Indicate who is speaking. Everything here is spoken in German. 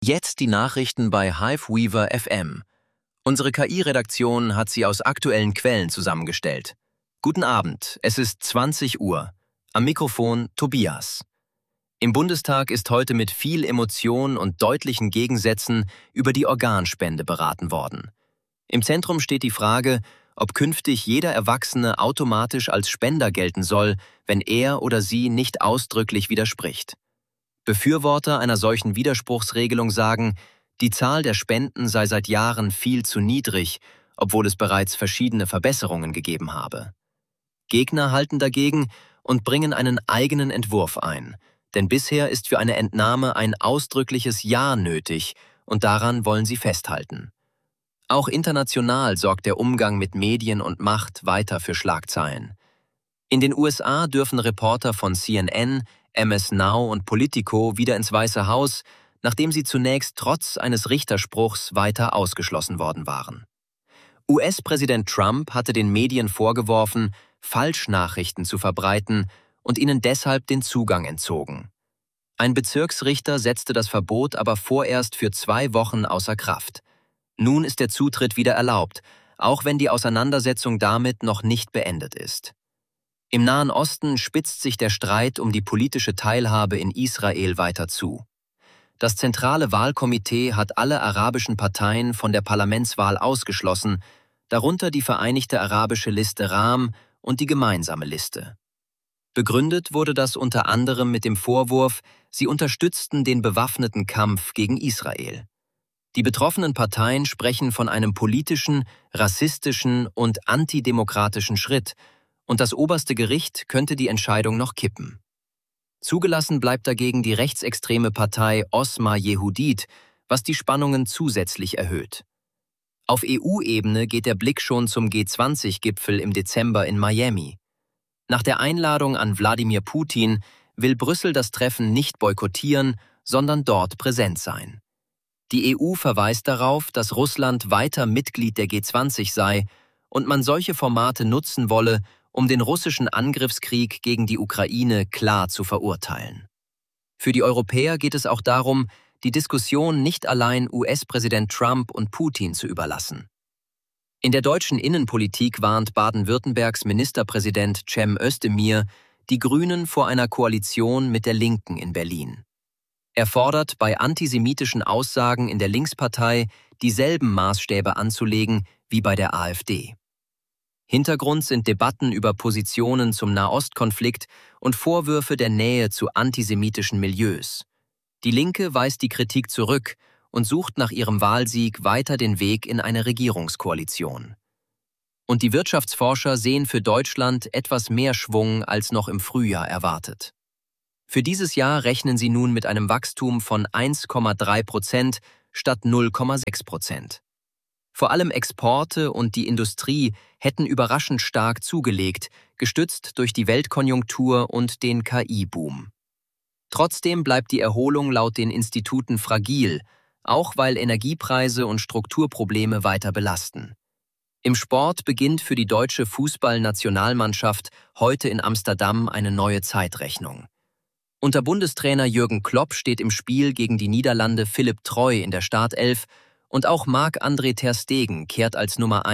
Speaker 1: Jetzt die Nachrichten bei Hiveweaver FM. Unsere KI-Redaktion hat sie aus aktuellen Quellen zusammengestellt. Guten Abend, es ist 20 Uhr. Am Mikrofon Tobias. Im Bundestag ist heute mit viel Emotion und deutlichen Gegensätzen über die Organspende beraten worden. Im Zentrum steht die Frage, ob künftig jeder Erwachsene automatisch als Spender gelten soll, wenn er oder sie nicht ausdrücklich widerspricht. Befürworter einer solchen Widerspruchsregelung sagen, die Zahl der Spenden sei seit Jahren viel zu niedrig, obwohl es bereits verschiedene Verbesserungen gegeben habe. Gegner halten dagegen und bringen einen eigenen Entwurf ein, denn bisher ist für eine Entnahme ein ausdrückliches Ja nötig und daran wollen sie festhalten. Auch international sorgt der Umgang mit Medien und Macht weiter für Schlagzeilen. In den USA dürfen Reporter von CNN, MS Now und Politico wieder ins Weiße Haus, nachdem sie zunächst trotz eines Richterspruchs weiter ausgeschlossen worden waren. US-Präsident Trump hatte den Medien vorgeworfen, Falschnachrichten zu verbreiten und ihnen deshalb den Zugang entzogen. Ein Bezirksrichter setzte das Verbot aber vorerst für 2 Wochen außer Kraft. Nun ist der Zutritt wieder erlaubt, auch wenn die Auseinandersetzung damit noch nicht beendet ist. Im Nahen Osten spitzt sich der Streit um die politische Teilhabe in Israel weiter zu. Das zentrale Wahlkomitee hat alle arabischen Parteien von der Parlamentswahl ausgeschlossen, darunter die Vereinigte Arabische Liste RAM und die Gemeinsame Liste. Begründet wurde das unter anderem mit dem Vorwurf, sie unterstützten den bewaffneten Kampf gegen Israel. Die betroffenen Parteien sprechen von einem politischen, rassistischen und antidemokratischen Schritt, und das oberste Gericht könnte die Entscheidung noch kippen. Zugelassen bleibt dagegen die rechtsextreme Partei Osma Yehudit, was die Spannungen zusätzlich erhöht. Auf EU-Ebene geht der Blick schon zum G20-Gipfel im Dezember in Miami. Nach der Einladung an Wladimir Putin will Brüssel das Treffen nicht boykottieren, sondern dort präsent sein. Die EU verweist darauf, dass Russland weiter Mitglied der G20 sei und man solche Formate nutzen wolle, um den russischen Angriffskrieg gegen die Ukraine klar zu verurteilen. Für die Europäer geht es auch darum, die Diskussion nicht allein US-Präsident Trump und Putin zu überlassen. In der deutschen Innenpolitik warnt Baden-Württembergs Ministerpräsident Cem Özdemir die Grünen vor einer Koalition mit der Linken in Berlin. Er fordert, bei antisemitischen Aussagen in der Linkspartei dieselben Maßstäbe anzulegen wie bei der AfD. Hintergrund sind Debatten über Positionen zum Nahostkonflikt und Vorwürfe der Nähe zu antisemitischen Milieus. Die Linke weist die Kritik zurück und sucht nach ihrem Wahlsieg weiter den Weg in eine Regierungskoalition. Und die Wirtschaftsforscher sehen für Deutschland etwas mehr Schwung als noch im Frühjahr erwartet. Für dieses Jahr rechnen sie nun mit einem Wachstum von 1,3% statt 0,6%. Vor allem Exporte und die Industrie hätten überraschend stark zugelegt, gestützt durch die Weltkonjunktur und den KI-Boom. Trotzdem bleibt die Erholung laut den Instituten fragil, auch weil Energiepreise und Strukturprobleme weiter belasten. Im Sport beginnt für die deutsche Fußballnationalmannschaft heute in Amsterdam eine neue Zeitrechnung. Unter Bundestrainer Jürgen Klopp steht im Spiel gegen die Niederlande Philipp Troy in der Startelf und auch Marc-André ter Stegen kehrt als Nummer 1